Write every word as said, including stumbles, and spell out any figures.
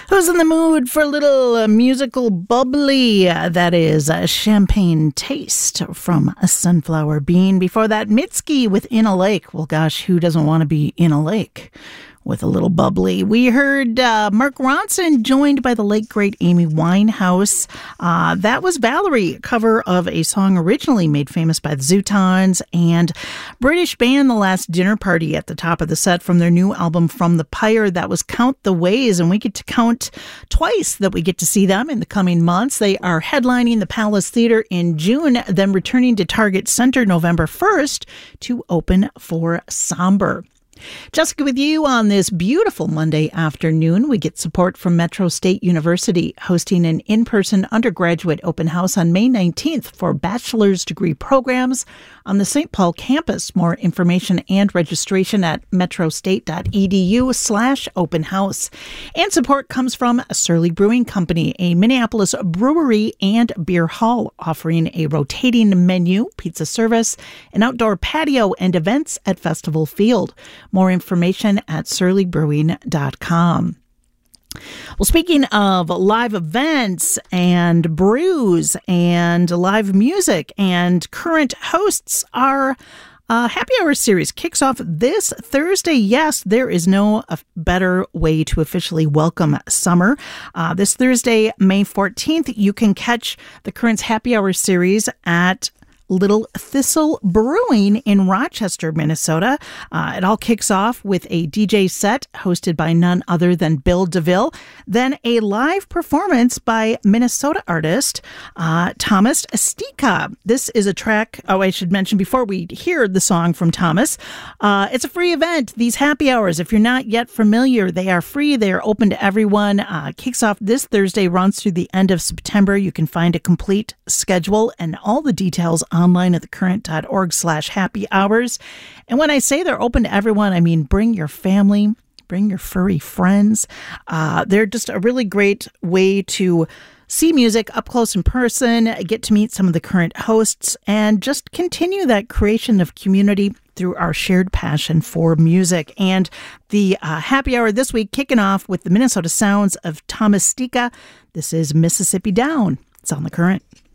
Who's in the mood for a little uh, musical bubbly? Uh, that is uh, Champagne Taste from a Sunflower Bean. Before that, Mitski with In a Lake. Well, gosh, who doesn't want to be in a lake with a little bubbly? We heard uh, Mark Ronson joined by the late great Amy Winehouse. Uh, that was Valerie, a cover of a song originally made famous by the Zootons, and British band The Last Dinner Party at the top of the set from their new album From the Pyre. That was Count the Ways, and we get to count twice that we get to see them in the coming months. They are headlining the Palace Theatre in June, then returning to Target Center November first to open for Somber. Jessica with you on this beautiful Monday afternoon. We get support from Metro State University hosting an in-person undergraduate open house on May nineteenth for bachelor's degree programs on the Saint Paul campus. More information and registration at metrostate.edu slash open house. And support comes from Surly Brewing Company, a Minneapolis brewery and beer hall offering a rotating menu, pizza service, an outdoor patio, and events at Festival Field. More information at surly brewing dot com. Well, speaking of live events and brews and live music and current hosts, our uh, Happy Hour series kicks off this Thursday. Yes, there is no better way to officially welcome summer. Uh, this Thursday, May fourteenth, you can catch the Currents Happy Hour series at Little Thistle Brewing in Rochester, Minnesota. Uh, it all kicks off with a D J set hosted by none other than Bill DeVille. Then a live performance by Minnesota artist uh, Thomas Stika. This is a track, oh, I should mention before we hear the song from Thomas, uh, it's a free event. These happy hours, if you're not yet familiar, they are free. They are open to everyone. Uh, kicks off this Thursday, runs through the end of September. You can find a complete schedule and all the details on online at thecurrent.org slash happy hours. And when I say they're open to everyone, I mean bring your family, bring your furry friends. Uh, they're just a really great way to see music up close in person, get to meet some of the current hosts, and just continue that creation of community through our shared passion for music. And the uh, happy hour this week kicking off with the Minnesota sounds of Thomas Stika. This is Mississippi Down. It's on The Current.